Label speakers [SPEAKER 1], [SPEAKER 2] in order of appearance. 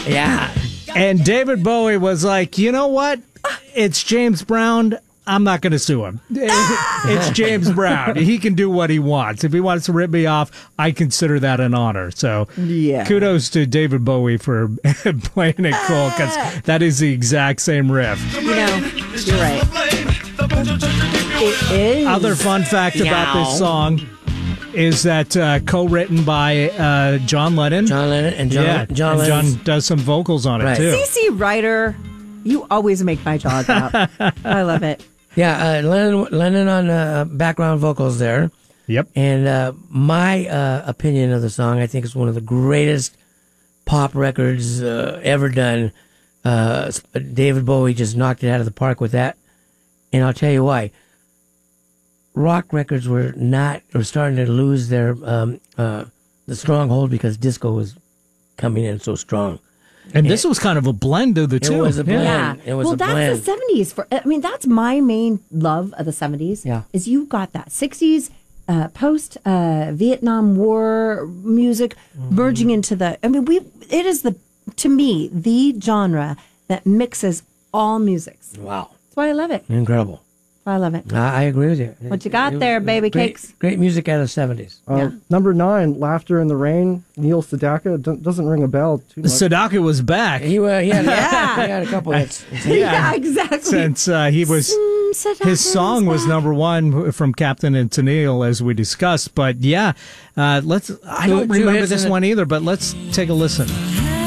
[SPEAKER 1] Yeah.
[SPEAKER 2] And David Bowie was like, you know what? It's James Brown. I'm not going to sue him. It's James Brown. He can do what he wants. If he wants to rip me off, I consider that an honor. So kudos to David Bowie for playing it cool, because that is the exact same riff.
[SPEAKER 3] You know, you're right. It is.
[SPEAKER 2] Other fun fact about this song is that co-written by John Lennon.
[SPEAKER 1] John Lennon and John
[SPEAKER 2] John does some vocals on it, too.
[SPEAKER 3] CC Ryder, you always make my jaw drop. I love it.
[SPEAKER 1] Yeah, Lennon on background vocals there.
[SPEAKER 2] Yep.
[SPEAKER 1] And my opinion of the song, I think, is one of the greatest pop records ever done. David Bowie just knocked it out of the park with that. And I'll tell you why. Rock records were starting to lose their the stronghold because disco was coming in so strong.
[SPEAKER 2] And this was kind of a blend of the two.
[SPEAKER 1] It was a blend.
[SPEAKER 3] Yeah.
[SPEAKER 1] It was a blend.
[SPEAKER 3] That's the 70s. I mean, that's my main love of the 70s.
[SPEAKER 1] Yeah.
[SPEAKER 3] Is you got that 60s post Vietnam War music merging into the. I mean, it is to me the genre that mixes all musics.
[SPEAKER 1] Wow.
[SPEAKER 3] That's why I love it.
[SPEAKER 1] Incredible.
[SPEAKER 3] I love it.
[SPEAKER 1] I agree with you.
[SPEAKER 3] What you got there, baby cakes?
[SPEAKER 1] Great music out of the 70s.
[SPEAKER 4] Number 9, Laughter in the Rain, Neil Sedaka. Doesn't ring a bell too much.
[SPEAKER 2] Sedaka was back.
[SPEAKER 1] He had a couple hits.
[SPEAKER 3] Yeah, exactly.
[SPEAKER 2] Since his song was number 1 from Captain and Tennille, as we discussed. But yeah, I don't remember this one either, but let's take a listen.